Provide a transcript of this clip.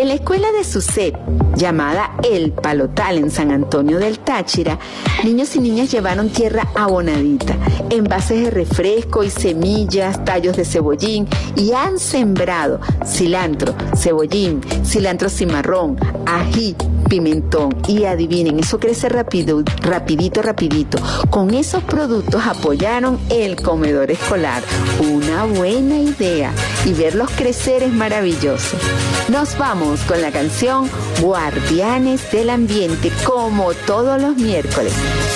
En la escuela de SUSEP, llamada El Palotal en San Antonio del Táchira, niños y niñas llevaron tierra abonadita, envases de refresco y semillas, tallos de cebollín, y han sembrado cilantro, cebollín, cilantro cimarrón, ají, pimentón, y adivinen, eso crece rapidito. Con esos productos apoyaron el comedor escolar. Una buena idea, y verlos crecer es maravilloso. Nos vamos con la canción Guardianes del Ambiente, como todos los miércoles.